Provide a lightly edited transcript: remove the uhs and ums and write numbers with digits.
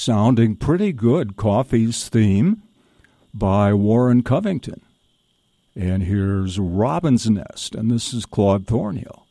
sounding pretty good, Coffee's Theme by Warren Covington. And here's Robin's Nest, and this is Claude Thornhill.